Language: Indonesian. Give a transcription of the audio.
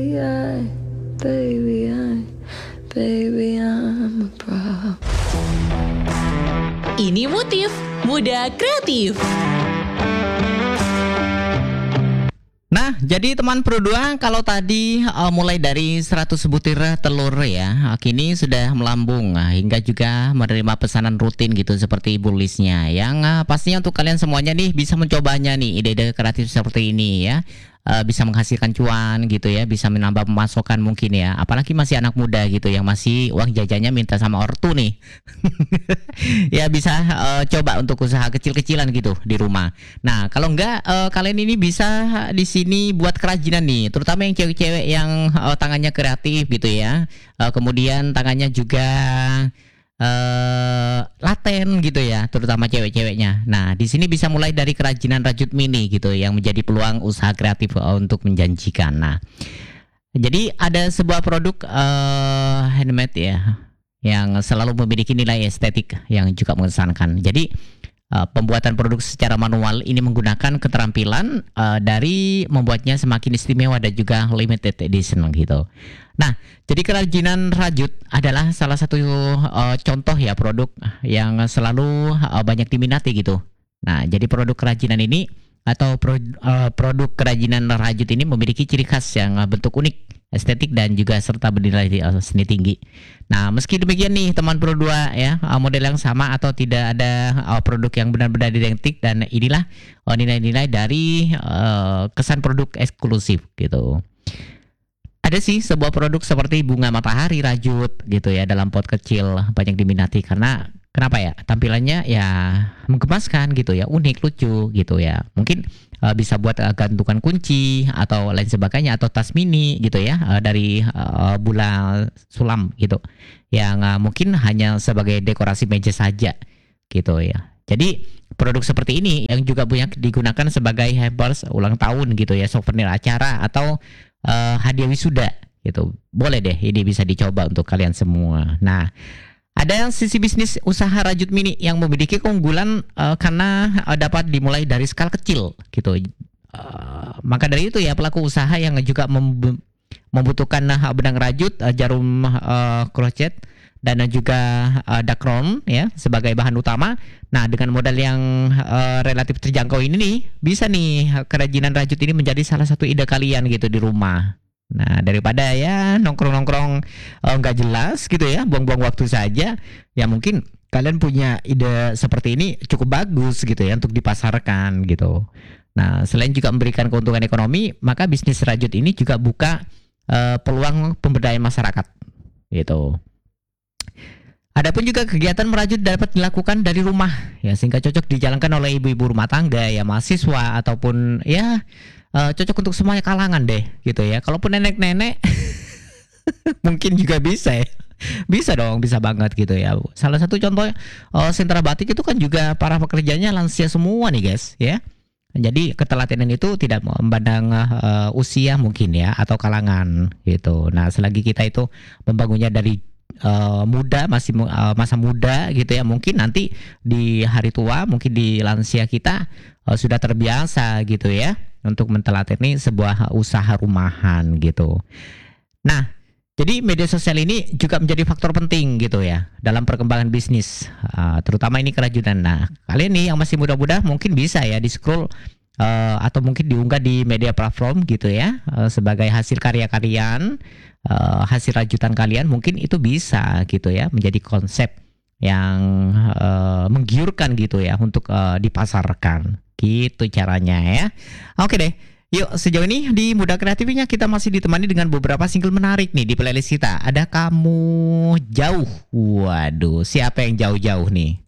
I, baby, I'm a problem. Ini Motif Muda Kreatif. Nah, jadi teman Pro 2, kalau tadi mulai dari 100 butir telur ya, kini sudah melambung hingga juga menerima pesanan rutin gitu seperti bullisnya. Yang pastinya untuk kalian semuanya nih bisa mencobanya nih, ide-ide kreatif seperti ini ya. Bisa menghasilkan cuan gitu ya, bisa menambah pemasukan mungkin ya. Apalagi masih anak muda gitu yang masih uang jajannya minta sama ortu nih. Ya bisa coba untuk usaha kecil-kecilan gitu di rumah. Nah, kalau enggak kalian ini bisa di sini buat kerajinan nih, terutama yang cewek-cewek yang tangannya kreatif gitu ya. Kemudian tangannya juga laten gitu ya, terutama cewek-ceweknya. Nah, di sini bisa mulai dari kerajinan rajut mini gitu yang menjadi peluang usaha kreatif untuk menjanjikan. Nah, jadi ada sebuah produk handmade ya yang selalu memiliki nilai estetik yang juga mengesankan. Jadi pembuatan produk secara manual ini menggunakan keterampilan dari membuatnya semakin istimewa dan juga limited edition gitu. Nah, jadi kerajinan rajut adalah salah satu contoh ya produk yang selalu banyak diminati gitu. Nah, jadi produk kerajinan ini atau produk kerajinan rajut ini memiliki ciri khas yang bentuk unik, estetik dan juga serta bernilai seni tinggi. Nah, meski demikian nih teman Pro 2 ya, model yang sama atau tidak ada produk yang benar-benar identik, dan inilah nilai-nilai dari kesan produk eksklusif gitu. Ada sih sebuah produk seperti bunga matahari rajut gitu ya dalam pot kecil, banyak diminati karena kenapa ya? Tampilannya ya menggemaskan gitu ya, unik, lucu gitu ya. Mungkin bisa buat gantungan kunci atau lain sebagainya, atau tas mini gitu ya dari bola sulam gitu. Yang mungkin hanya sebagai dekorasi meja saja gitu ya. Jadi produk seperti ini yang juga banyak digunakan sebagai hampers ulang tahun gitu ya, souvenir acara atau hadiah wisuda gitu. Boleh deh, ini bisa dicoba untuk kalian semua. Nah, ada sisi bisnis usaha rajut mini yang memiliki keunggulan karena dapat dimulai dari skala kecil gitu. Maka dari itu ya pelaku usaha yang juga membutuhkan benang rajut, jarum crochet dan juga dakron ya sebagai bahan utama. Nah, dengan modal yang relatif terjangkau ini nih, bisa nih kerajinan rajut ini menjadi salah satu ide kalian gitu di rumah. Nah, daripada ya nongkrong-nongkrong nggak jelas gitu ya, buang-buang waktu saja, ya mungkin kalian punya ide seperti ini cukup bagus gitu ya untuk dipasarkan gitu. Nah, selain juga memberikan keuntungan ekonomi, maka bisnis rajut ini juga buka peluang pemberdayaan masyarakat gitu. Adapun juga kegiatan merajut dapat dilakukan dari rumah ya, sehingga cocok dijalankan oleh ibu-ibu rumah tangga ya, mahasiswa ataupun ya cocok untuk semuanya kalangan deh gitu ya. Kalaupun nenek-nenek mungkin juga bisa ya. Bisa dong, bisa banget gitu ya. Salah satu contoh sentra batik itu kan juga para pekerjanya lansia semua nih guys ya. Jadi keteladanan itu tidak memandang usia mungkin ya atau kalangan gitu. Nah, selagi kita itu membangunnya dari muda, masih masa muda gitu ya, mungkin nanti di hari tua, mungkin di lansia kita sudah terbiasa gitu ya untuk mentelateni sebuah usaha rumahan gitu. Nah, jadi media sosial ini juga menjadi faktor penting gitu ya dalam perkembangan bisnis, terutama ini kerajinan. Nah, kalian nih yang masih muda-muda mungkin bisa ya di scroll atau mungkin diunggah di media platform gitu ya sebagai hasil karya kalian, hasil rajutan kalian, mungkin itu bisa gitu ya menjadi konsep yang menggiurkan gitu ya untuk dipasarkan gitu caranya ya. Oke deh. Yuk, sejauh ini di Muda Kreatifnya kita masih ditemani dengan beberapa single menarik nih di playlist kita. Ada Kamu Jauh. Waduh, siapa yang jauh-jauh nih?